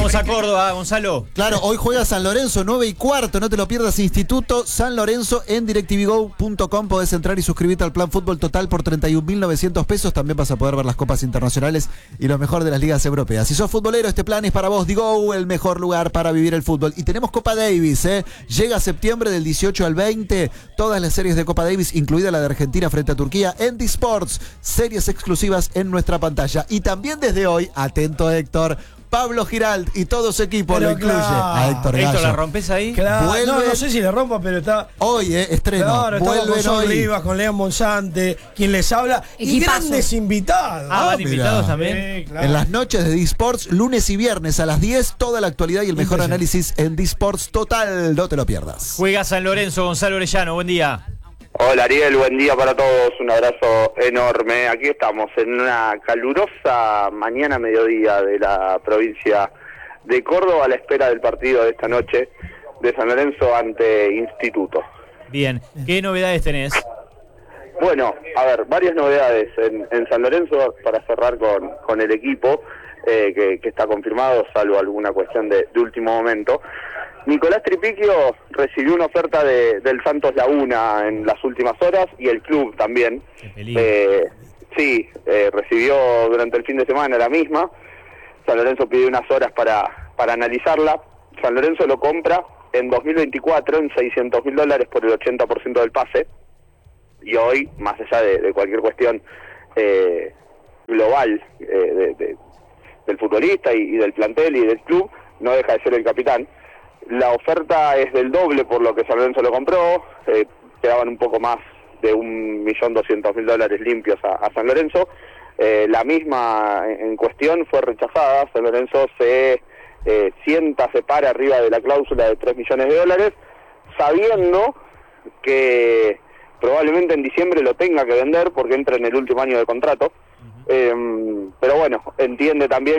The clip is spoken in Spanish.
Vamos a Córdoba, Gonzalo. Claro, hoy juega San Lorenzo, 9:15, no te lo pierdas, Instituto San Lorenzo en DirecTVGo.com. Podés entrar y suscribirte al plan fútbol total por 31.900 pesos. También vas a poder ver las copas internacionales y lo mejor de las ligas europeas. Si sos futbolero, este plan es para vos. Digo, el mejor lugar para vivir el fútbol. Y tenemos Copa Davis, ¿eh? Llega septiembre del 18 al 20. Todas las series de Copa Davis, incluida la de Argentina frente a Turquía, en D-Sports. Series exclusivas en nuestra pantalla. Y también desde hoy, atento Héctor, Pablo Giralt y todo su equipo lo incluye a Héctor Gallo. Héctor, ¿la rompes ahí? Claro, Vuelven, no sé si le rompo, pero está... Hoy, estreno. Claro, estamos con Vuelven Sol hoy. Rivas, con León Monsante, quien les habla, y Equipazo. grandes invitados. Van mira. invitados también. Sí, claro. En las noches de D-Sports, lunes y viernes a las 10, toda la actualidad y el mejor análisis en D-Sports Total. No te lo pierdas. Juega San Lorenzo, Gonzalo Orellano, buen día. Hola Ariel, buen día para todos, un abrazo enorme. Aquí estamos en una calurosa mañana mediodía de la provincia de Córdoba a la espera del partido de esta noche de San Lorenzo ante Instituto. Bien, ¿qué novedades tenés? Bueno, a ver, varias novedades en San Lorenzo para cerrar con el equipo que está confirmado, salvo alguna cuestión de último momento. Nicolás Tripiquio recibió una oferta del Santos Laguna en las últimas horas y el club también. Qué peligro. Recibió durante el fin de semana la misma. San Lorenzo pidió unas horas para analizarla. San Lorenzo lo compra en 2024 en $600.000 por el 80% del pase. Y hoy, más allá de cualquier cuestión global del futbolista y del plantel y del club, no deja de ser el capitán. La oferta es del doble por lo que San Lorenzo lo compró. Quedaban un poco más de $1.200.000 limpios a San Lorenzo. La misma en cuestión fue rechazada. San Lorenzo se para arriba de la cláusula de $3 millones, sabiendo que probablemente en diciembre lo tenga que vender porque entra en el último año de contrato. Pero bueno, entiende también